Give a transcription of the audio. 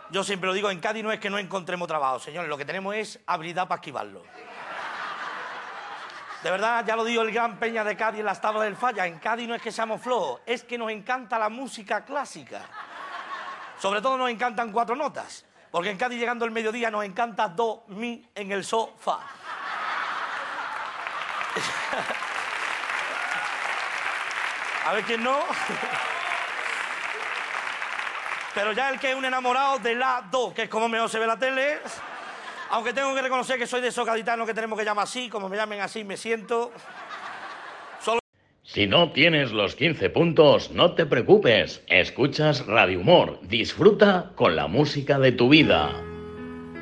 Yo siempre lo digo, en Cádiz no es que no encontremos trabajo, señores, lo que tenemos es habilidad para esquivarlo. De verdad, ya lo dijo el gran Peña de Cádiz en las tablas del Falla, en Cádiz no es que seamos flojos, es que nos encanta la música clásica. Sobre todo nos encantan 4 notas, porque en Cádiz llegando el mediodía nos encanta do, mi en el sofá. A ver quién no. Pero ya el que es un enamorado de la do, que es como mejor se ve la tele, aunque tengo que reconocer que soy de esos gaditanos que tenemos que llamar así, como me llamen así me siento. Si no tienes los 15 puntos, no te preocupes. Escuchas Radio Humor. Disfruta con la música de tu vida.